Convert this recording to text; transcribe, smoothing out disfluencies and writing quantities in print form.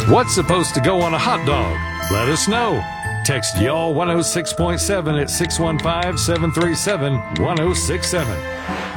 What's supposed to go on a hot dog? Let us know. Text y'all 106.7 at 615-737-1067.